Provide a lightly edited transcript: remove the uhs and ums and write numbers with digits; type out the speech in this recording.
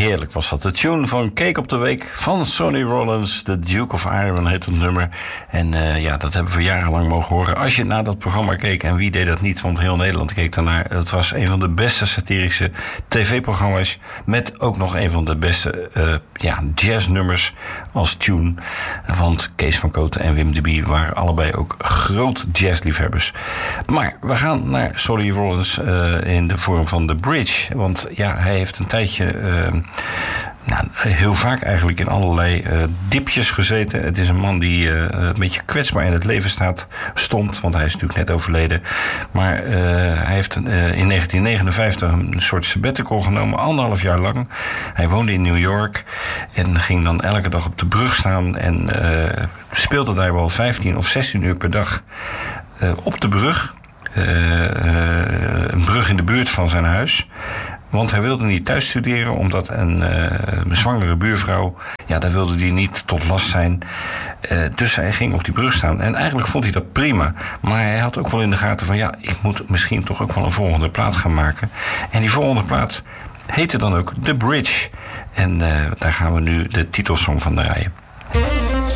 Heerlijk was dat. De tune van Cake op de Week van Sonny Rollins. The Duke of Iron heet het nummer. En dat hebben we jarenlang mogen horen. Als je naar dat programma keek, en wie deed dat niet, want heel Nederland keek daarnaar. Het was een van de beste satirische tv-programma's. Met ook nog een van de beste jazznummers als tune. Want Kees van Kooten en Wim de Bie waren allebei ook groot jazzliefhebbers. Maar we gaan naar Sonny Rollins in de vorm van The Bridge. Want ja, hij heeft een tijdje, heel vaak eigenlijk in allerlei dipjes gezeten. Het is een man die een beetje kwetsbaar in het leven stond. Want hij is natuurlijk net overleden. Maar hij heeft in 1959 een soort sabbatical genomen, 1,5 jaar lang. Hij woonde in New York en ging dan elke dag op de brug staan. En speelde daar wel 15 of 16 uur per dag op de brug. Een brug in de buurt van zijn huis. Want hij wilde niet thuis studeren, omdat een zwangere buurvrouw, daar wilde hij niet tot last zijn. Dus hij ging op die brug staan. En eigenlijk vond hij dat prima. Maar hij had ook wel in de gaten van, ik moet misschien toch ook wel een volgende plaat gaan maken. En die volgende plaat heette dan ook The Bridge. En daar gaan we nu de titelsong van draaien.